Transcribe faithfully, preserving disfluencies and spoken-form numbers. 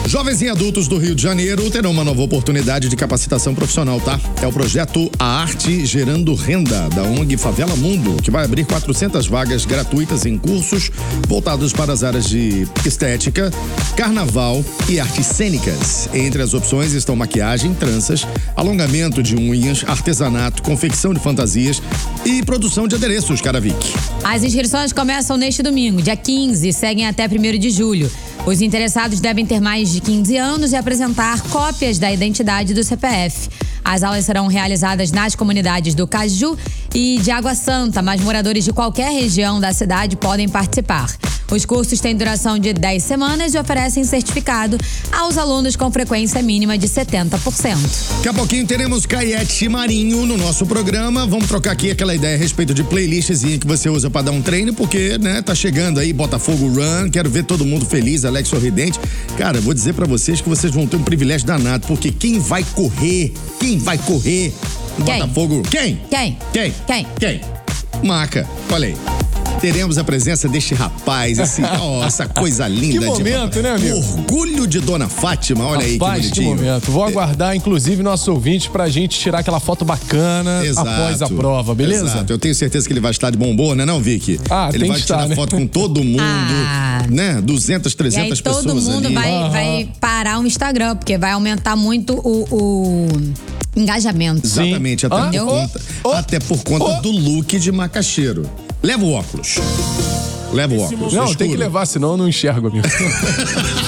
Jovens e adultos do Rio de Janeiro terão uma nova oportunidade de capacitação profissional, tá? É o projeto A Arte Gerando Renda, da O N G Favela Mundo, que vai abrir quatrocentas vagas gratuitas em cursos voltados para as áreas de estética, carnaval e artes cênicas. Entre as opções estão maquiagem, tranças, alongamento de unhas, artesanato, confecção de fantasias e produção de adereços, Caravic. As inscrições começam neste domingo, dia quinze, e seguem até primeiro de julho. Os interessados devem ter mais de quinze anos e apresentar cópias da identidade do C P F. As aulas serão realizadas nas comunidades do Caju e de Água Santa, mas moradores de qualquer região da cidade podem participar. Os cursos têm duração de dez semanas e oferecem certificado aos alunos com frequência mínima de setenta por cento. Daqui a pouquinho teremos Caiete Marinho no nosso programa. Vamos trocar aqui aquela ideia a respeito de playlistzinha que você usa para dar um treino, porque, né, tá chegando aí Botafogo Run. Quero ver todo mundo feliz, Alex sorridente. Cara, eu vou dizer para vocês que vocês vão ter um privilégio danado, porque quem vai correr, quem vai correr no Quem? Botafogo? Quem? Quem? Quem? Quem? Quem? Maca, olha aí. Teremos a presença deste rapaz, esse, oh, essa coisa linda. Que momento, de, né, amigo? Orgulho de Dona Fátima, olha Rapaz, aí que bonitinho. que momento. Vou aguardar, inclusive, nosso ouvinte pra gente tirar aquela foto bacana Exato, após a prova, beleza? Exato. Eu tenho certeza que ele vai estar de bom humor, né não, Vicky? Ah, ele tem vai que tirar estar, né? foto com todo mundo, Ah. né? duzentas, E trezentas aí todo pessoas mundo ali. vai, Aham. vai parar o Instagram, porque vai aumentar muito o, o engajamento. Exatamente, até, Ah, por oh, conta, oh, até por conta oh. do look de macaxeiro. Leva o óculos. Leva o óculos. Não, escuro. tem que levar, senão eu não enxergo, amigo.